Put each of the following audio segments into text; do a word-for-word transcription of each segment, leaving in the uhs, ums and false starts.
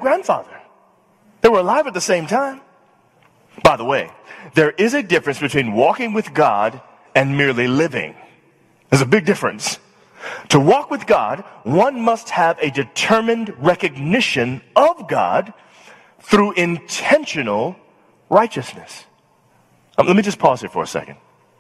grandfather. They were alive at the same time. By the way, there is a difference between walking with God and merely living. There's a big difference. To walk with God, one must have a determined recognition of God through intentional righteousness. Um, let me just pause here for a second.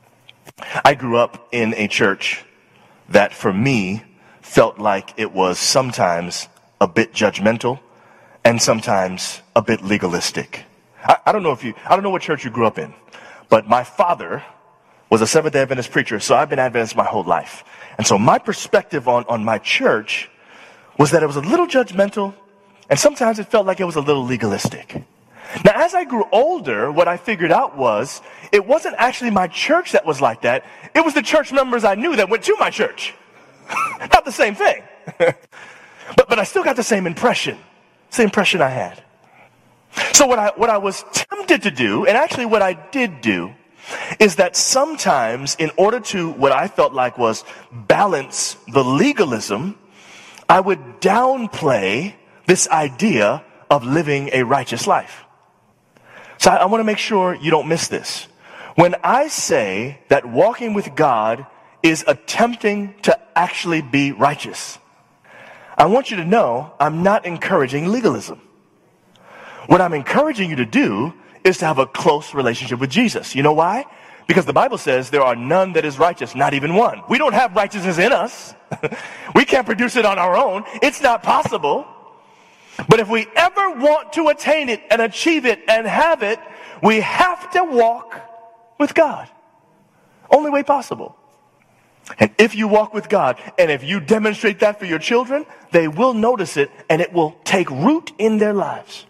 I grew up in a church that for me felt like it was sometimes a bit judgmental and sometimes a bit legalistic. I, I don't know if you, I don't know what church you grew up in, but my father was a Seventh-day Adventist preacher, so I've been Adventist my whole life. And so my perspective on, on my church was that it was a little judgmental, and sometimes it felt like it was a little legalistic. Now, as I grew older, what I figured out was it wasn't actually my church that was like that. It was the church members I knew that went to my church. Not the same thing. but but I still got the same impression. Same impression I had. So what I what I was tempted to do, and actually what I did do, is that sometimes in order to what I felt like was balance the legalism, I would downplay this idea of living a righteous life. So I, I want to make sure you don't miss this. When I say that walking with God is attempting to actually be righteous, I want you to know I'm not encouraging legalism. What I'm encouraging you to do is to have a close relationship with Jesus. You know why? Because the Bible says there are none that is righteous, not even one. We don't have righteousness in us. We can't produce it on our own. It's not possible. But if we ever want to attain it and achieve it and have it, we have to walk with God. Only way possible. And if you walk with God, and if you demonstrate that for your children, they will notice it, and it will take root in their lives.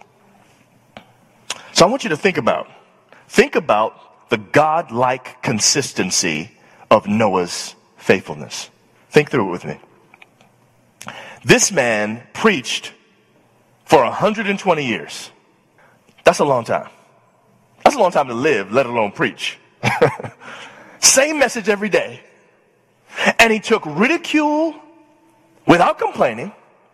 So I want you to think about, think about the God-like consistency of Noah's faithfulness. Think through it with me. This man preached for one hundred twenty years. That's a long time. That's a long time to live, let alone preach. Same message every day. And he took ridicule without complaining,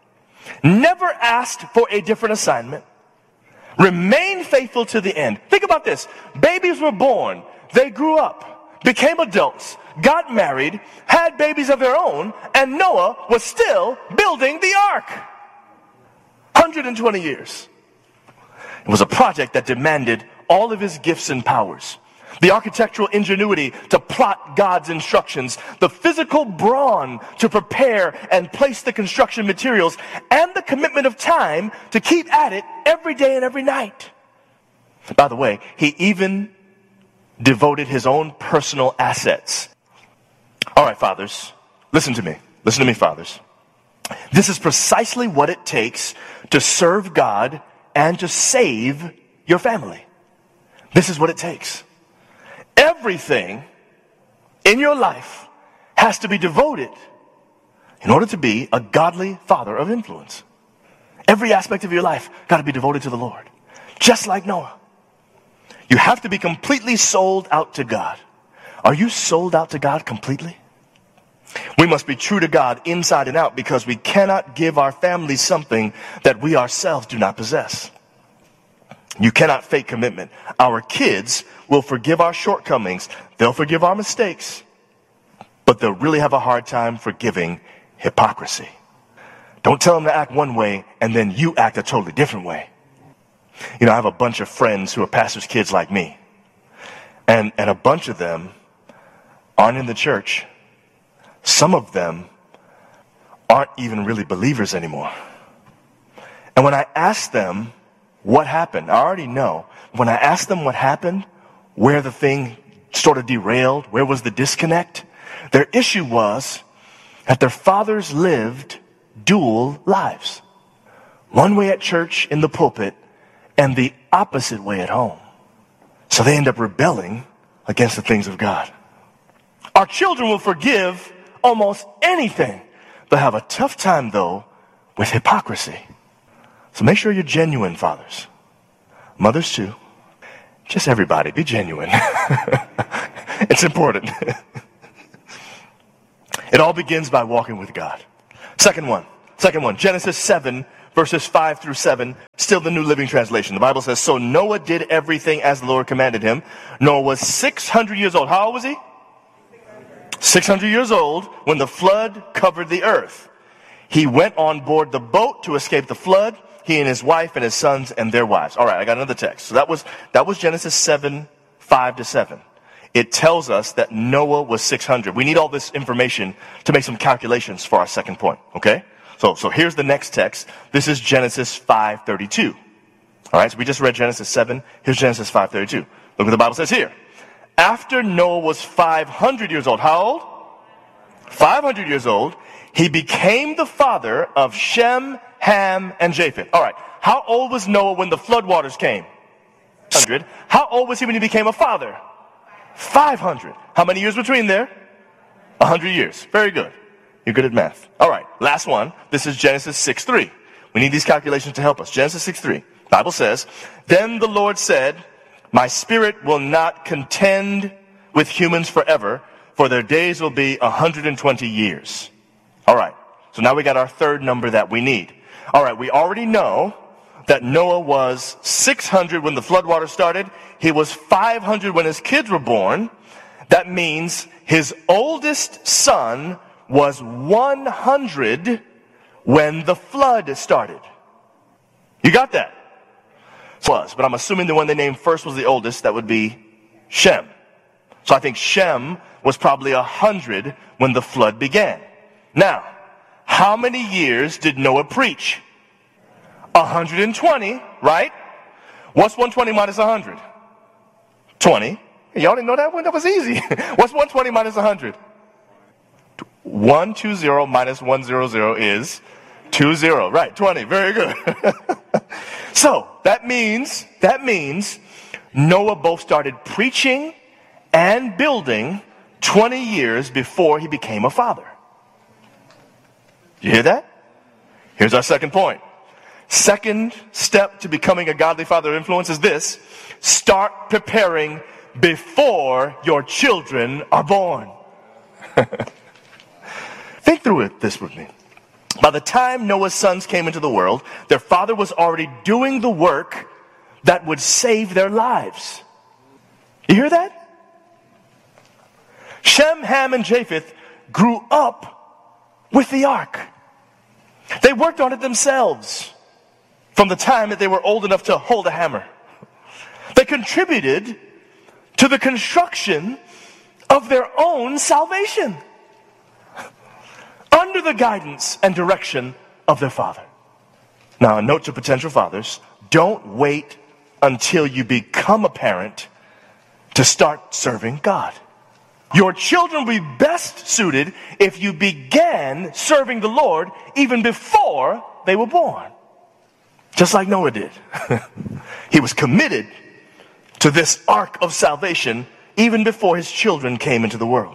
never asked for a different assignment, remained faithful to the end. Think about this. Babies were born. They grew up, became adults, got married, had babies of their own, and Noah was still building the ark. one hundred twenty years. It was a project that demanded all of his gifts and powers. The architectural ingenuity to plot God's instructions, the physical brawn to prepare and place the construction materials, and the commitment of time to keep at it every day and every night. By the way, he even devoted his own personal assets. All right, fathers, listen to me. Listen to me, fathers. This is precisely what it takes to serve God and to save your family. This is what it takes. Everything in your life has to be devoted in order to be a godly father of influence. Every aspect of your life got to be devoted to the Lord. Just like Noah. You have to be completely sold out to God. Are you sold out to God completely? We must be true to God inside and out because we cannot give our family something that we ourselves do not possess. You cannot fake commitment. Our kids will forgive our shortcomings. They'll forgive our mistakes. But they'll really have a hard time forgiving hypocrisy. Don't tell them to act one way and then you act a totally different way. You know, I have a bunch of friends who are pastors' kids like me. And, and a bunch of them aren't in the church. Some of them aren't even really believers anymore. And when I ask them what happened, I already know. When I ask them what happened, where the thing sort of derailed, where was the disconnect, their issue was that their fathers lived dual lives. One way at church in the pulpit and the opposite way at home. So they end up rebelling against the things of God. Our children will forgive almost anything. They'll have a tough time, though, with hypocrisy. So make sure you're genuine, fathers. Mothers, too. Just everybody, be genuine. It's important. It all begins by walking with God. Second one. Second one. Genesis seven, verses five through seven, still the New Living Translation. The Bible says, so Noah did everything as the Lord commanded him. Noah was six hundred years old. How old was he? six hundred years old when the flood covered the earth. He went on board the boat to escape the flood, he and his wife and his sons and their wives. All right, I got another text. So that was, that was Genesis seven, five to seven. It tells us that Noah was six hundred. We need all this information to make some calculations for our second point, okay? So, so here's the next text. This is Genesis five thirty-two. All right, so we just read Genesis seven. Here's Genesis five thirty-two. Look what the Bible says here. After Noah was five hundred years old, how old? five hundred years old, he became the father of Shem, Ham, and Japheth. All right, how old was Noah when the floodwaters came? one hundred. How old was he when he became a father? five hundred. How many years between there? one hundred years. Very good. You're good at math. All right, last one. This is Genesis six three. We need these calculations to help us. Genesis six three. Bible says, then the Lord said, my spirit will not contend with humans forever, for their days will be one hundred twenty years. All right, so now we got our third number that we need. All right, we already know that Noah was six hundred when the floodwater started. He was five hundred when his kids were born. That means his oldest son was one hundred when the flood started. You got that? Was, but I'm assuming the one they named first was the oldest. That would be Shem. So I think Shem was probably one hundred when the flood began. Now, how many years did Noah preach? one hundred twenty, right? What's one hundred twenty minus one hundred? twenty. Y'all didn't know that one? That was easy. What's one hundred twenty minus one hundred? one hundred twenty minus one hundred is twenty. Right, twenty. Very good. So, that means, that means Noah both started preaching and building twenty years before he became a father. You hear that? Here's our second point. Second step to becoming a godly father of influence is this. Start preparing before your children are born. Think through it this with me. By the time Noah's sons came into the world, their father was already doing the work that would save their lives. You hear that? Shem, Ham, and Japheth grew up with the ark. They worked on it themselves from the time that they were old enough to hold a hammer. They contributed to the construction of their own salvation under the guidance and direction of their father. Now, a note to potential fathers, don't wait until you become a parent to start serving God. Your children will be best suited if you began serving the Lord even before they were born. Just like Noah did. He was committed to this ark of salvation even before his children came into the world.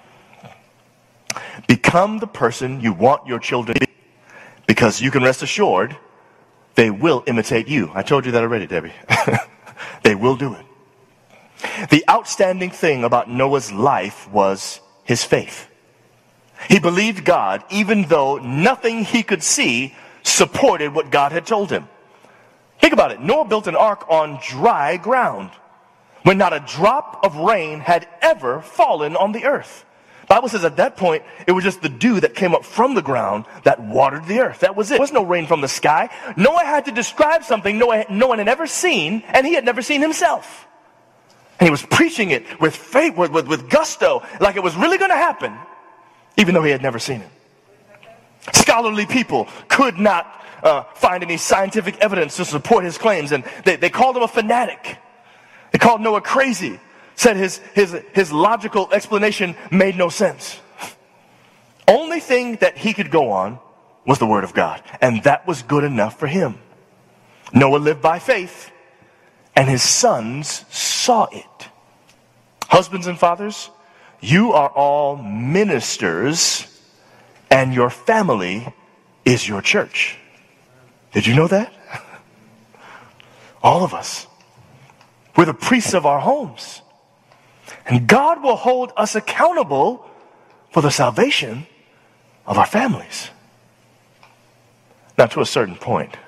Become the person you want your children to be, because you can rest assured they will imitate you. I told you that already, Debbie. They will do it. The outstanding thing about Noah's life was his faith. He believed God even though nothing he could see supported what God had told him. Think about it. Noah built an ark on dry ground when not a drop of rain had ever fallen on the earth. The Bible says at that point, it was just the dew that came up from the ground that watered the earth. That was it. There was no rain from the sky. Noah had to describe something Noah, no one had ever seen, and he had never seen himself. And he was preaching it with faith, with, with, with gusto, like it was really going to happen, even though he had never seen it. Scholarly people could not uh, find any scientific evidence to support his claims, and they, they called him a fanatic. They called Noah crazy. Said his, his, his logical explanation made no sense. Only thing that he could go on was the word of God. And that was good enough for him. Noah lived by faith, and his sons saw it. Husbands and fathers, you are all ministers, and your family is your church. Did you know that? All of us. We're the priests of our homes. And God will hold us accountable for the salvation of our families. Now, to a certain point.